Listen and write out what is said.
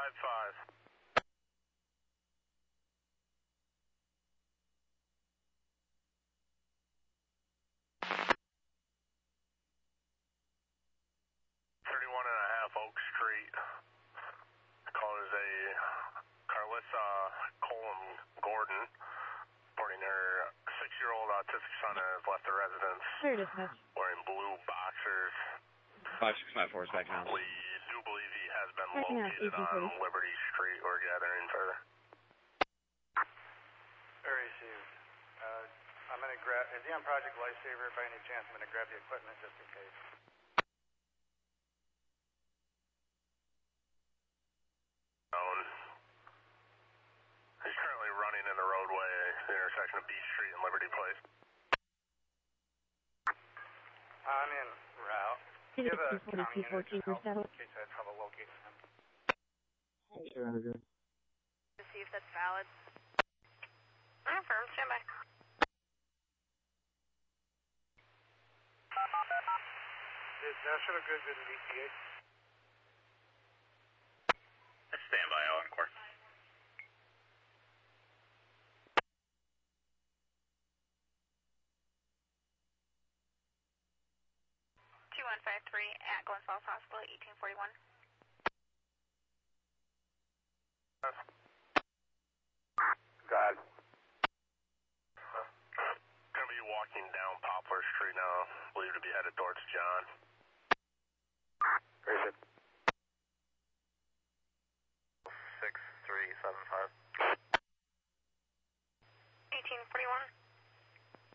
31.5 Oak Street. Call is a Carlissa Colum Gordon. Reporting her 6-year-old autistic son has left the residence. There it is, Mitch. Wearing blue boxers. 5694 is back now. We do believe he has been located on Liberty Street. We're gathering further. Received. I'm going to grab, is he on Project Lifesaver by any chance? I'm going to grab the equipment just in case. He's currently running in the roadway, the intersection of Beach Street and Liberty Place. I'm in route. Do you have a county unit to help in case I have trouble locating him? Sure, Andrew. To see if that's valid. Confirm, stand by. Is National Goods in DTA? Stand by, Encore. 2153 at Glen Falls Hospital, 1841. God. Gonna be walking down Poplar Street now, believed to be headed towards John. Very good.